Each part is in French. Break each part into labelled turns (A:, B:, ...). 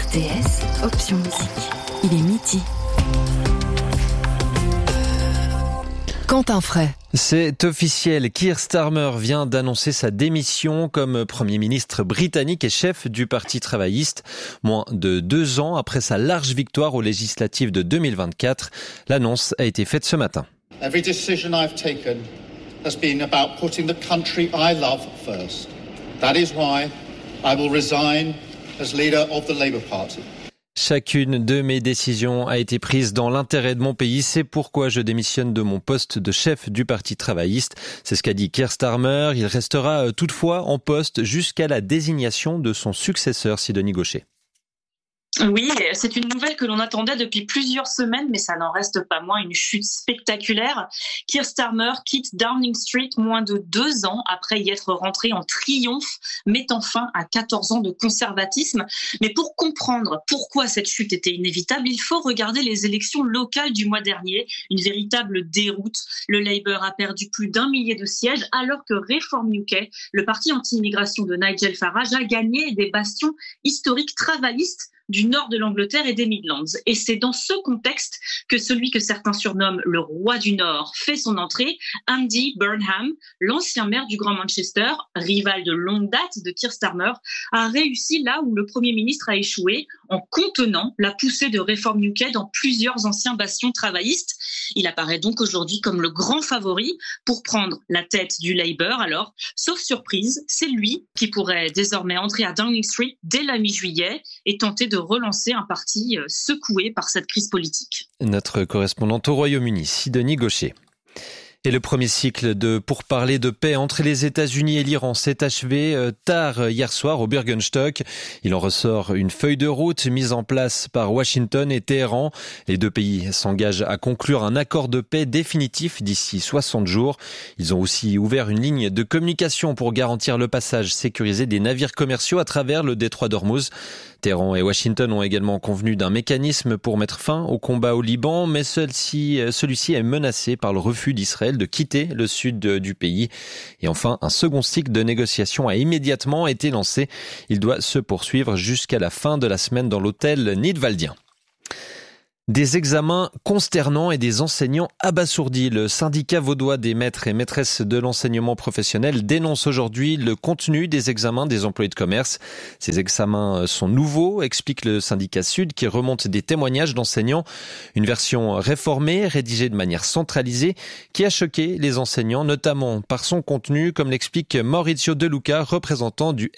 A: RTS, option musique. Il est midi. Quentin Fray.
B: C'est officiel, Keir Starmer vient d'annoncer sa démission comme Premier ministre britannique et chef du Parti travailliste. Moins de 2 ans après sa large victoire aux législatives de 2024, l'annonce a été faite ce matin.
C: Every decision I've taken has been about putting the country I love first. That is why I will resign as leader of the Labour Party.
B: Chacune de mes décisions a été prise dans l'intérêt de mon pays. C'est pourquoi je démissionne de mon poste de chef du Parti travailliste. C'est ce qu'a dit Keir Starmer. Il restera toutefois en poste jusqu'à la désignation de son successeur, Sidonie Gaucher.
D: Oui, c'est une nouvelle que l'on attendait depuis plusieurs semaines, mais ça n'en reste pas moins une chute spectaculaire. Keir Starmer quitte Downing Street moins de 2 ans après y être rentré en triomphe, mettant fin à 14 ans de conservatisme. Mais pour comprendre pourquoi cette chute était inévitable, il faut regarder les élections locales du mois dernier. Une véritable déroute. Le Labour a perdu plus d'1 millier de sièges, alors que Reform UK, le parti anti-immigration de Nigel Farage, a gagné des bastions historiques travaillistes du nord de l'Angleterre et des Midlands. Et c'est dans ce contexte que celui que certains surnomment le roi du Nord fait son entrée, Andy Burnham, l'ancien maire du Grand Manchester, rival de longue date de Keir Starmer, a réussi là où le Premier ministre a échoué, en contenant la poussée de Reform UK dans plusieurs anciens bastions travaillistes. Il apparaît donc aujourd'hui comme le grand favori pour prendre la tête du Labour. Alors, sauf surprise, c'est lui qui pourrait désormais entrer à Downing Street dès la mi-juillet et tenter de relancer un parti secoué par cette crise politique.
B: Notre correspondante au Royaume-Uni, Sidonie Gaucher. Et le premier cycle de pourparlers de paix entre les États-Unis et l'Iran s'est achevé tard hier soir au Bürgenstock. Il en ressort une feuille de route mise en place par Washington et Téhéran. Les deux pays s'engagent à conclure un accord de paix définitif d'ici 60 jours. Ils ont aussi ouvert une ligne de communication pour garantir le passage sécurisé des navires commerciaux à travers le détroit d'Ormuz. Téhéran et Washington ont également convenu d'un mécanisme pour mettre fin au combat au Liban, mais celui-ci est menacé par le refus d'Israël de quitter le sud du pays. Et enfin, un second cycle de négociations a immédiatement été lancé. Il doit se poursuivre jusqu'à la fin de la semaine dans l'hôtel Nidwaldien. Des examens consternants et des enseignants abasourdis. Le syndicat vaudois des maîtres et maîtresses de l'enseignement professionnel dénonce aujourd'hui le contenu des examens des employés de commerce. Ces examens sont nouveaux, explique le syndicat Sud, qui remonte des témoignages d'enseignants. Une version réformée, rédigée de manière centralisée, qui a choqué les enseignants, notamment par son contenu, comme l'explique Maurizio De Luca, représentant du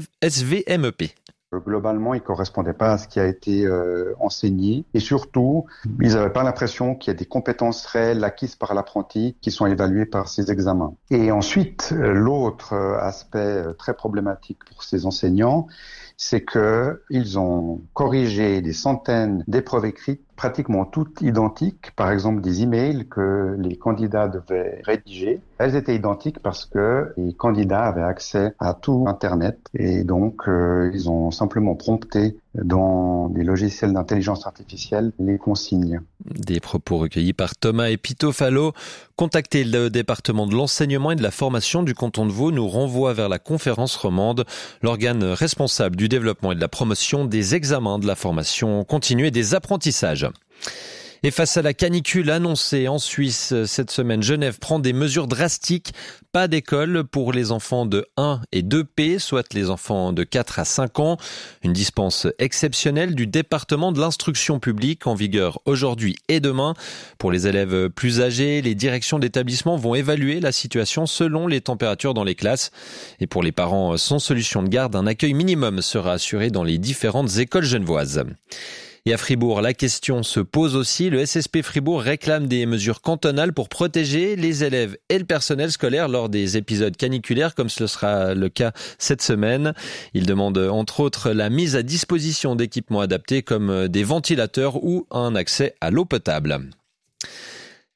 B: SVMEP.
E: Globalement, il ne correspondait pas à ce qui a été enseigné. Et surtout, ils n'avaient pas l'impression qu'il y a des compétences réelles acquises par l'apprenti qui sont évaluées par ces examens. Et ensuite, l'autre aspect très problématique pour ces enseignants, c'est qu'ils ont corrigé des centaines d'épreuves écrites, pratiquement toutes identiques. Par exemple, des emails que les candidats devaient rédiger. Elles étaient identiques parce que les candidats avaient accès à tout Internet et donc ils ont simplement prompté dans des logiciels d'intelligence artificielle les consignes.
B: Des propos recueillis par Thomas Epitofalo. Contacter le département de l'enseignement et de la formation du canton de Vaud nous renvoie vers la conférence romande, l'organe responsable du développement et de la promotion des examens de la formation continue et des apprentissages. Et face à la canicule annoncée en Suisse cette semaine, Genève prend des mesures drastiques. Pas d'école pour les enfants de 1 et 2P, soit les enfants de 4 à 5 ans. Une dispense exceptionnelle du département de l'instruction publique en vigueur aujourd'hui et demain. Pour les élèves plus âgés, les directions d'établissement vont évaluer la situation selon les températures dans les classes. Et pour les parents sans solution de garde, un accueil minimum sera assuré dans les différentes écoles genevoises. Et à Fribourg, la question se pose aussi. Le SSP Fribourg réclame des mesures cantonales pour protéger les élèves et le personnel scolaire lors des épisodes caniculaires, comme ce sera le cas cette semaine. Il demande entre autres la mise à disposition d'équipements adaptés comme des ventilateurs ou un accès à l'eau potable.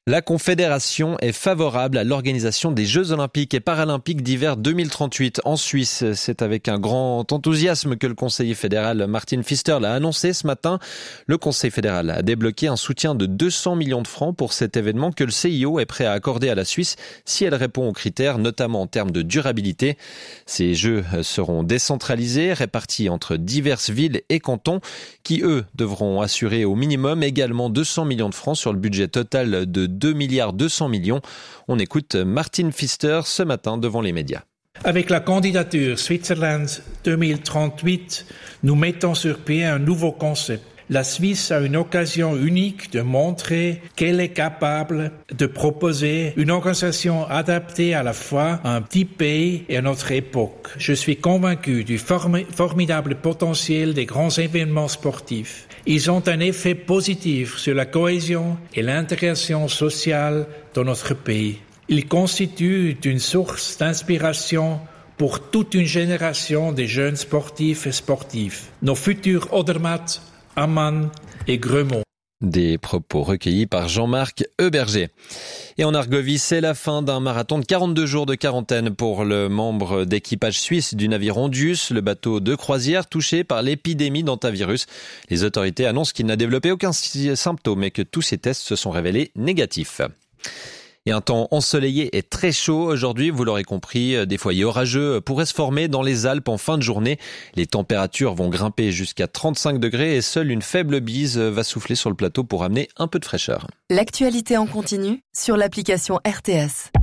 B: La Confédération est favorable à l'organisation des Jeux Olympiques et Paralympiques d'hiver 2038 en Suisse. C'est avec un grand enthousiasme que le conseiller fédéral Martin Pfister l'a annoncé ce matin. Le Conseil fédéral a débloqué un soutien de 200 millions de francs pour cet événement que le CIO est prêt à accorder à la Suisse si elle répond aux critères, notamment en termes de durabilité. Ces Jeux seront décentralisés, répartis entre diverses villes et cantons qui, eux, devront assurer au minimum également 200 millions de francs sur le budget total de 2,2 milliards. On écoute Martin Pfister ce matin devant les médias.
F: Avec la candidature Switzerland 2038, nous mettons sur pied un nouveau concept. La Suisse a une occasion unique de montrer qu'elle est capable de proposer une organisation adaptée à la fois à un petit pays et à notre époque. Je suis convaincu du formidable potentiel des grands événements sportifs. Ils ont un effet positif sur la cohésion et l'intégration sociale dans notre pays. Ils constituent une source d'inspiration pour toute une génération de jeunes sportifs et sportives. Nos futurs Odermatt, Ammann et Grömont.
B: Des propos recueillis par Jean-Marc Heuberger. Et en Argovie, c'est la fin d'un marathon de 42 jours de quarantaine pour le membre d'équipage suisse du navire Ondius, le bateau de croisière touché par l'épidémie d'hantavirus. Les autorités annoncent qu'il n'a développé aucun symptôme et que tous ses tests se sont révélés négatifs. Et un temps ensoleillé et très chaud aujourd'hui, vous l'aurez compris, des foyers orageux pourraient se former dans les Alpes en fin de journée. Les températures vont grimper jusqu'à 35 degrés et seule une faible bise va souffler sur le plateau pour amener un peu de fraîcheur.
A: L'actualité en continu sur l'application RTS.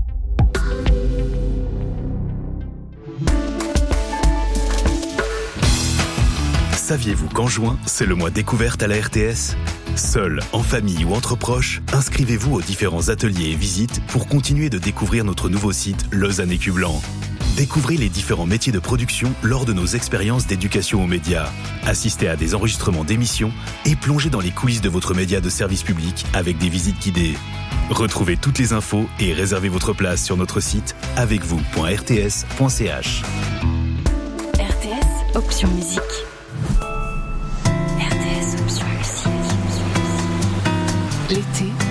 G: Saviez-vous qu'en juin, c'est le mois découverte à la RTS ? Seul, en famille ou entre proches, inscrivez-vous aux différents ateliers et visites pour continuer de découvrir notre nouveau site Lausanne Écublanc. Découvrez les différents métiers de production lors de nos expériences d'éducation aux médias. Assistez à des enregistrements d'émissions et plongez dans les coulisses de votre média de service public avec des visites guidées. Retrouvez toutes les infos et réservez votre place sur notre site avecvous.rts.ch.
A: RTS, option musique. RTS, option musique. L'été